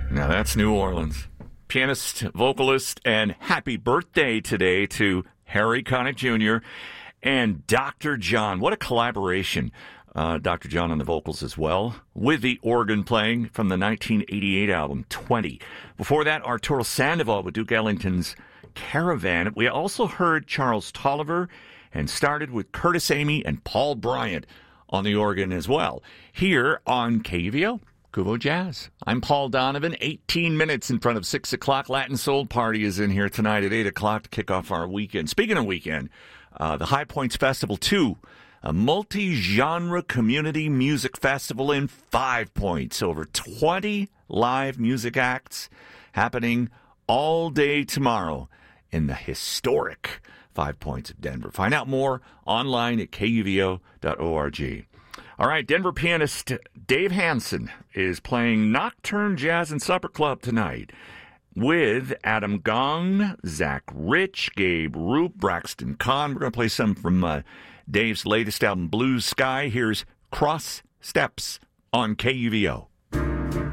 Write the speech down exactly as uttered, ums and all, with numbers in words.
Now that's New Orleans. Pianist, vocalist, and happy birthday today to Harry Connick Junior and Doctor John. What a collaboration. Uh, Doctor John on the vocals as well, with the organ playing from the nineteen eighty-eight album, twenty. Before that, Arturo Sandoval with Duke Ellington's Caravan. We also heard Charles Tolliver and started with Curtis Amy and Paul Bryant on the organ as well. Here on K U V O, Kuvo Jazz. I'm Paul Donovan. eighteen minutes in front of six o'clock. Latin Soul Party is in here tonight at eight o'clock to kick off our weekend. Speaking of weekend, uh, the High Points Festival two, a multi-genre community music festival in Five Points. Over twenty live music acts happening all day tomorrow in the historic Five Points of Denver. Find out more online at K U V O dot org. All right, Denver pianist Dave Hansen is playing Nocturne Jazz and Supper Club tonight with Adam Gong, Zach Rich, Gabe Roop, Braxton Kahn. We're going to play some from uh, Dave's latest album, Blue Sky. Here's Cross Steps on K U V O.